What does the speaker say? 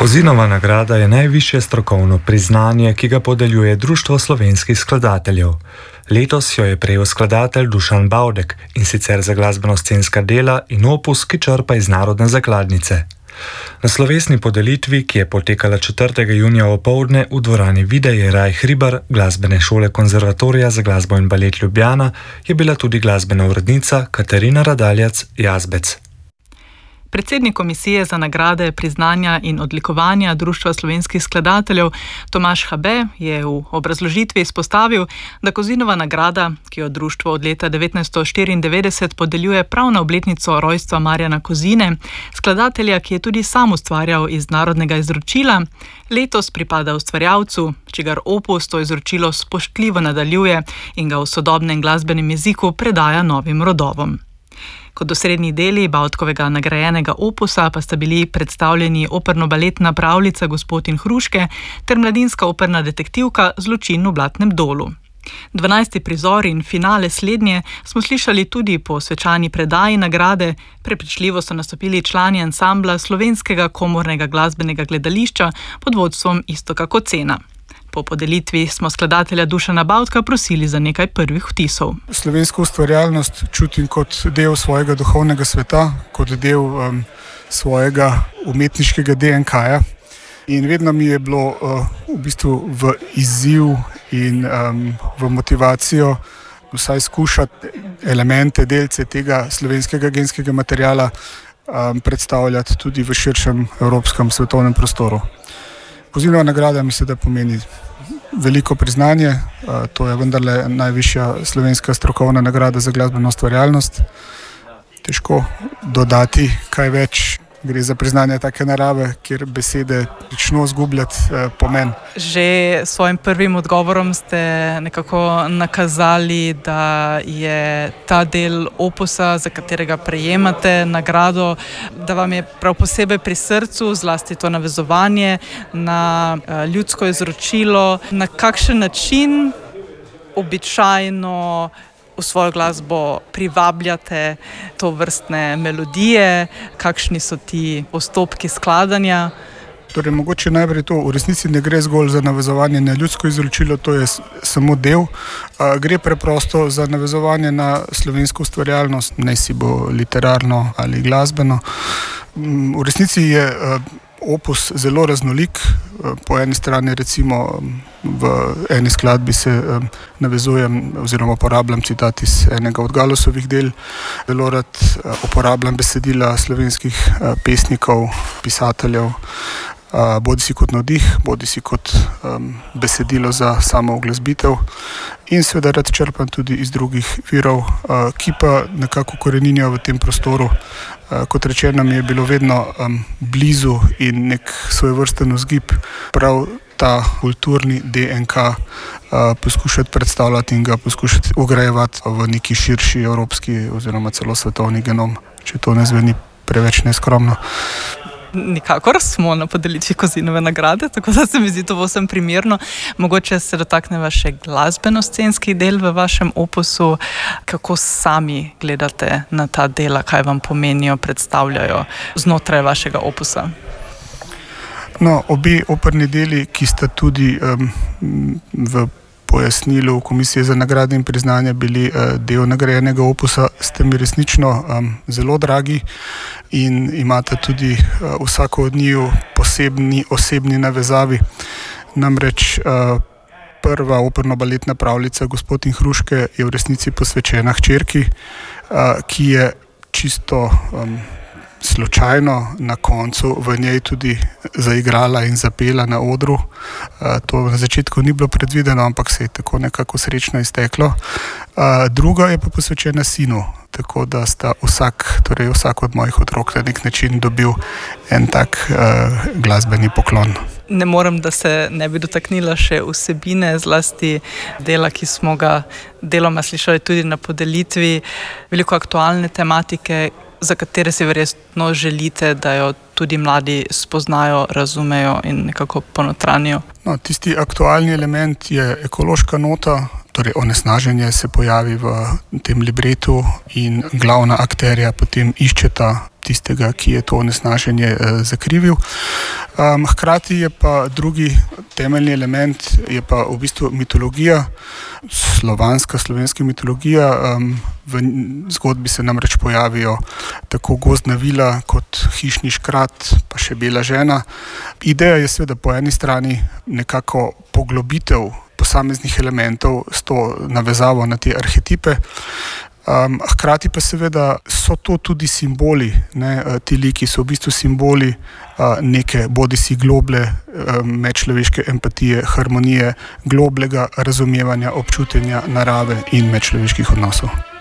Kozinova nagrada je najvišje strokovno priznanje, ki ga podeljuje Društvo slovenskih skladateljev. Letos jo je prejel skladatelj Dušan Bavdek, in sicer za glasbeno-scenska dela in opus, ki črpa iz narodne zakladnice. Na slovesni podelitvi, ki je potekala 4. junija opoldne v dvorani Videj Raj Hribar Glasbene šole Konzervatorija za glasbo in balet Ljubljana, je bila tudi glasbena urednica Katarina Radaljac-Jazbec. Predsednik Komisije za nagrade, priznanja in odlikovanja Društva slovenskih skladateljev Tomaž Habe je v obrazložitvi izpostavil, da Kozinova nagrada, ki jo društvo od leta 1994 podeljuje prav na obletnico rojstva Marjana Kozine, skladatelja, ki je tudi sam ustvarjal iz narodnega izročila, letos pripada ustvarjalcu, čigar opus to izročilo spoštljivo nadaljuje in ga v sodobnem glasbenem jeziku predaja novim rodovom. Kot osrednji deli Bavdkovega nagrajenega opusa pa sta bili predstavljeni operno-baletna pravljica Gospod in hruške ter mladinska operna detektivka Zločin v Blatnem dolu. 12. prizor in finale slednje smo slišali tudi po svečani predaji nagrade. Prepričljivo so nastopili člani ansambla Slovenskega komornega glasbenega gledališča pod vodstvom Iztoka Kocena. Po podelitvi smo skladatelja Dušana Bavdka prosili za nekaj prvih vtisov. Slovensko ustvarjalnost čutim kot del svojega duhovnega sveta, kot del svojega umetniškega DNK-ja. In vedno mi je bilo v bistvu v izziv in v motivacijo vsaj skušati elemente, delce tega slovenskega genskega materiala predstavljati tudi v širšem evropskem svetovnem prostoru. Kozinova nagrada mislim, da pomeni veliko priznanje. To je vendarle najvišja slovenska strokovna nagrada za glasbeno ustvarjalnost. Težko dodati kaj več. Gre za priznanje take narave, kjer besede začnejo izgubljati pomen. Že s svojim prvim odgovorom ste nekako nakazali, da je ta del opusa, za katerega prejemate nagrado, da vam je prav posebej pri srcu, zlasti to navezovanje na ljudsko izročilo. Na kakšen način običajno v svojo glasbo privabljate to vrstne melodije, kakšni so ti postopki skladanja? Torej, mogoče najprej to, v resnici ne gre zgolj za navezovanje na ljudsko izročilo, to je samo del. Gre preprosto za navezovanje na slovensko ustvarjalnost, naj si bo literarno ali glasbeno. V resnici je opus zelo raznolik. Po eni strani recimo v eni skladbi se navezujem oziroma uporabljam citat iz enega od Galusovih del. Zelo rad uporabljam besedila slovenskih pesnikov, pisateljev, bodisi kot navdih, bodisi kot besedilo za samo uglasbitev. In seveda rad črpam tudi iz drugih virov, ki pa nekako koreninjajo v tem prostoru. Kot rečeno, mi je bilo vedno blizu in nek svojevrsten vzgib prav ta kulturni DNK poskušati predstavljati in ga poskušati ugrajevati v neki širši evropski oziroma celo svetovni genom, če to ne zveni preveč neskromno. Nikakor smo na podelitvi Kozinove nagrade, tako da se mi zdi to povsem primerno. Mogoče se dotakneva še glasbeno-scenski del v vašem opusu. Kako sami gledate na ta dela, kaj vam pomenijo, predstavljajo znotraj vašega opusa? No, obi operni deli, ki sta tudi v pojasnilu Komisije za nagrade in priznanja bili del nagrajenega opusa, ste mi resnično zelo dragi in imate tudi vsako od njiju posebni osebni navezavi. Namreč prva operno-baletna pravljica Gospod in hruške je v resnici posvečena hčerki, ki je čisto slučajno na koncu v njej tudi zaigrala in zapela na odru. To na začetku ni bilo predvideno, ampak se je tako nekako srečno izteklo. Druga je pa posvečena sinu, tako da sta vsak od mojih otrok na nek način dobil en tak glasbeni poklon. Ne morem, da se ne bi dotaknila še vsebine, zlasti dela, ki smo ga deloma slišali tudi na podelitvi, veliko aktualne tematike, za katere si verjetno želite, da jo tudi mladi spoznajo, razumejo in nekako ponotranijo. No, tisti aktualni element je ekološka nota, torej onesnaženje se pojavi v tem libretu in glavna akterja potem iščeta tistega, ki je to onesnaženje zakrivil. Hkrati je pa drugi temeljni element, je pa v bistvu mitologija, slovenska mitologija. V zgodbi se namreč pojavijo tako gozdna vila kot hišni škrat, pa še bela žena. Ideja je seveda po eni strani nekako poglobitev posameznih elementov s to navezavo na te arhetipe. Hkrati pa seveda so to tudi simboli, ti liki so v bistvu simboli neke bodisi globle medčloveške empatije, harmonije, globlega razumevanja, občutenja narave in medčloveških odnosov.